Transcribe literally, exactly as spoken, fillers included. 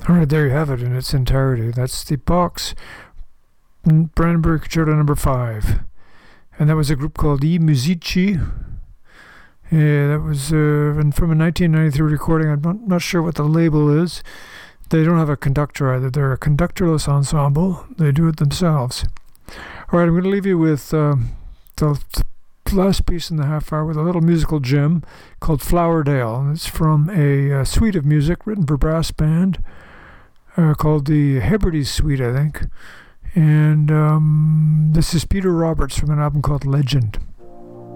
All right, there you have it in its entirety. That's the Bach's Brandenburg Concerto number five. And that was a group called I Musici. Yeah, that was uh, from a nineteen ninety-three recording. I'm not, not sure what the label is. They don't have a conductor either. They're a conductorless ensemble. They do it themselves. All right, I'm going to leave you with um, the last piece in the half hour with a little musical gem called Flowerdale. And it's from a, a suite of music written for brass band uh, called the Hebrides Suite, I think. And um, this is Peter Roberts from an album called Legend.